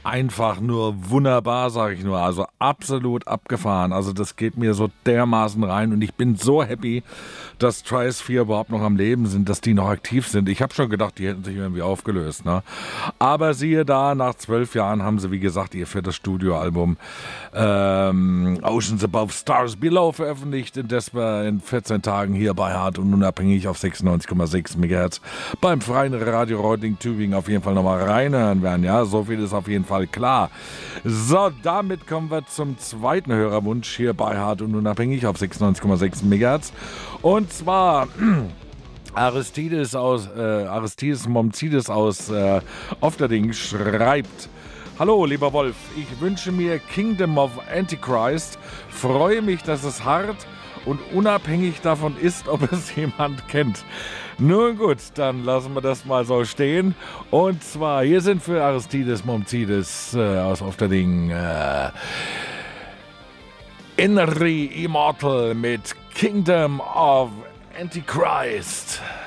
Einfach nur wunderbar, sage ich nur. Also absolut abgefahren. Also das geht mir so dermaßen rein und ich bin so happy, dass Triosphere überhaupt noch am Leben sind, dass die noch aktiv sind. Ich habe schon gedacht, die hätten sich irgendwie aufgelöst, ne? Aber siehe da, nach 12 Jahren haben sie, wie gesagt, ihr viertes Studioalbum Oceans Above Stars Below veröffentlicht, in das wir in 14 Tagen hier bei Hart und Unabhängig auf 96,6 MHz beim Freien Radio Reutlingen Tübingen auf jeden Fall nochmal reinhören werden. Ja, so viel ist auf jeden Fall klar. So, damit kommen wir zum zweiten Hörerwunsch hier bei Hart und Unabhängig auf 96,6 MHz. Und zwar Aristides Momzides aus Ofterding schreibt: Hallo, lieber Wolf, ich wünsche mir Kingdom of Antichrist, freue mich, dass es hart und unabhängig davon ist, ob es jemand kennt. Nun gut, dann lassen wir das mal so stehen. Und zwar, hier sind für Aristides Momzides aus Ofterding Inri Immortal mit Kingdom of Antichrist.